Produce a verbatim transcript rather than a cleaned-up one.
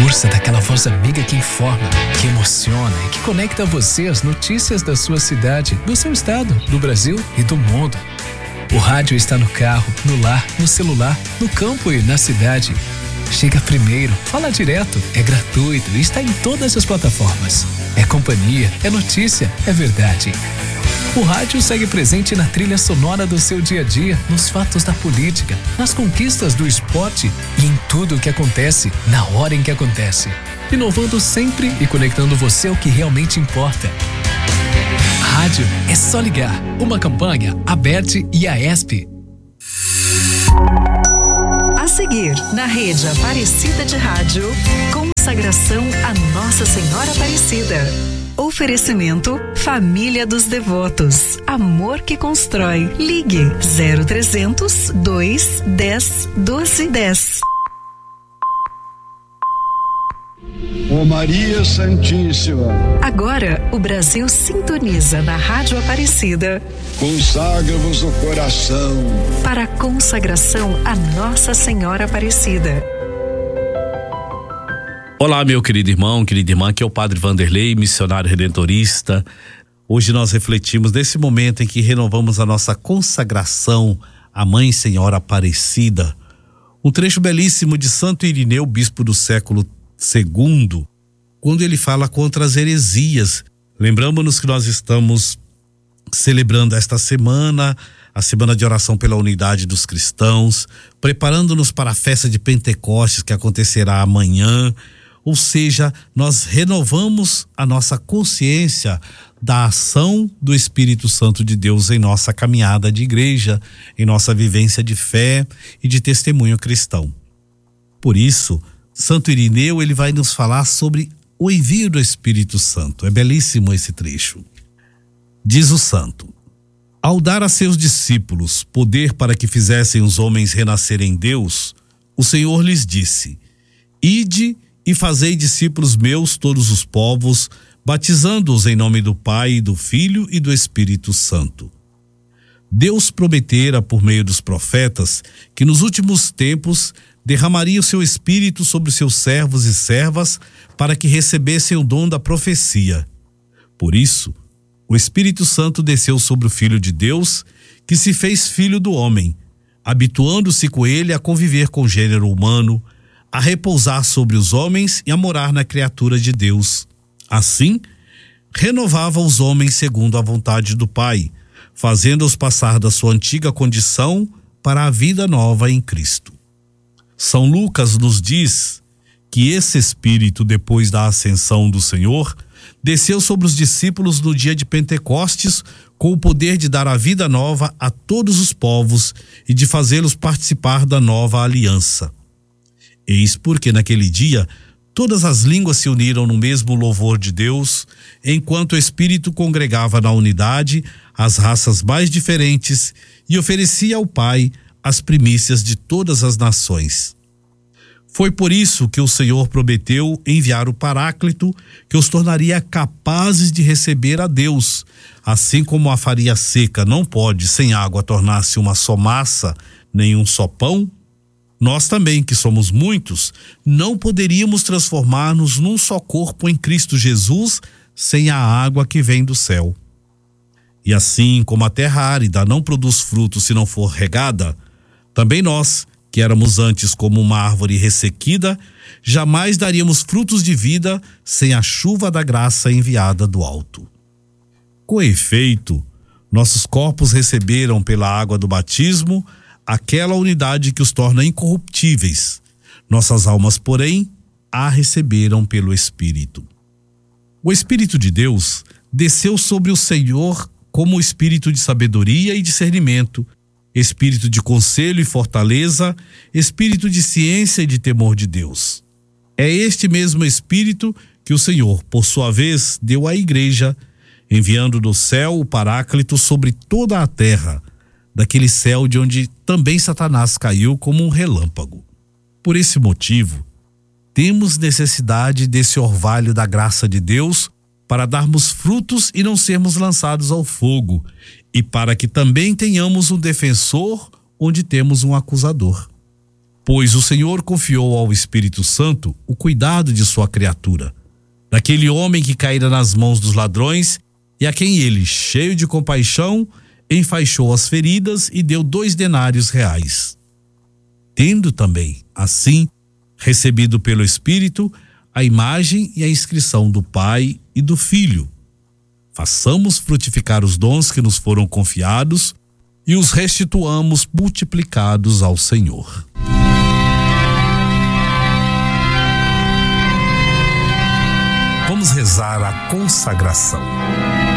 força daquela voz amiga que informa, que emociona e que conecta você às notícias da sua cidade, do seu estado, do Brasil e do mundo. O rádio está no carro, no lar, no celular, no campo e na cidade. Chega primeiro, fala direto, é gratuito e está em todas as plataformas. É companhia, é notícia, é verdade. O rádio segue presente na trilha sonora do seu dia a dia, nos fatos da política, nas conquistas do esporte e em tudo o que acontece, na hora em que acontece. Inovando sempre e conectando você ao que realmente importa. Rádio é só ligar. Uma campanha Aberte e Aesp. A seguir, na rede Aparecida de Rádio, consagração a Nossa Senhora Aparecida. Oferecimento Família dos Devotos. Amor que constrói. Ligue zero trezentos, dois, dez, doze, dez. Ó Maria Santíssima. Agora, o Brasil sintoniza na Rádio Aparecida. Consagra-vos o coração. Para a consagração a Nossa Senhora Aparecida. Olá, meu querido irmão, querida irmã, aqui é o Padre Vanderlei, missionário redentorista. Hoje nós refletimos nesse momento em que renovamos a nossa consagração à Mãe Senhora Aparecida. Um trecho belíssimo de Santo Irineu, bispo do século segundo, quando ele fala contra as heresias. Lembramos-nos que nós estamos celebrando esta semana, a semana de oração pela unidade dos cristãos, preparando-nos para a festa de Pentecostes que acontecerá amanhã. Ou seja, nós renovamos a nossa consciência da ação do Espírito Santo de Deus em nossa caminhada de igreja, em nossa vivência de fé e de testemunho cristão. Por isso, Santo Irineu, ele vai nos falar sobre o envio do Espírito Santo. É belíssimo esse trecho. Diz o santo: ao dar a seus discípulos poder para que fizessem os homens renascerem em Deus, o Senhor lhes disse: ide e fazei discípulos meus todos os povos, batizando-os em nome do Pai, do Filho e do Espírito Santo. Deus prometera por meio dos profetas que nos últimos tempos derramaria o seu Espírito sobre os seus servos e servas para que recebessem o dom da profecia. Por isso, o Espírito Santo desceu sobre o Filho de Deus, que se fez filho do homem, habituando-se com ele a conviver com o gênero humano, a repousar sobre os homens e a morar na criatura de Deus. Assim, renovava os homens segundo a vontade do Pai, fazendo-os passar da sua antiga condição para a vida nova em Cristo. São Lucas nos diz que esse Espírito, depois da ascensão do Senhor, desceu sobre os discípulos no dia de Pentecostes com o poder de dar a vida nova a todos os povos e de fazê-los participar da nova aliança. Eis porque naquele dia todas as línguas se uniram no mesmo louvor de Deus, enquanto o Espírito congregava na unidade as raças mais diferentes e oferecia ao Pai as primícias de todas as nações. Foi por isso que o Senhor prometeu enviar o Paráclito, que os tornaria capazes de receber a Deus, assim como a farinha seca não pode sem água tornar-se uma só massa, nem um só pão. Nós também, que somos muitos, não poderíamos transformar-nos num só corpo em Cristo Jesus sem a água que vem do céu. E assim como a terra árida não produz fruto se não for regada, também nós, que éramos antes como uma árvore ressequida, jamais daríamos frutos de vida sem a chuva da graça enviada do alto. Com efeito, nossos corpos receberam pela água do batismo aquela unidade que os torna incorruptíveis. Nossas almas, porém, a receberam pelo Espírito. O Espírito de Deus desceu sobre o Senhor como espírito de sabedoria e discernimento, espírito de conselho e fortaleza, espírito de ciência e de temor de Deus. É este mesmo Espírito que o Senhor, por sua vez, deu à Igreja, enviando do céu o Paráclito sobre toda a terra, daquele céu de onde também Satanás caiu como um relâmpago. Por esse motivo, temos necessidade desse orvalho da graça de Deus para darmos frutos e não sermos lançados ao fogo, e para que também tenhamos um defensor onde temos um acusador. Pois o Senhor confiou ao Espírito Santo o cuidado de sua criatura, daquele homem que caíra nas mãos dos ladrões e a quem ele, cheio de compaixão, enfaixou as feridas e deu dois denários reais. Tendo também, assim, recebido pelo Espírito a imagem e a inscrição do Pai e do Filho, façamos frutificar os dons que nos foram confiados e os restituamos multiplicados ao Senhor. Vamos rezar a consagração.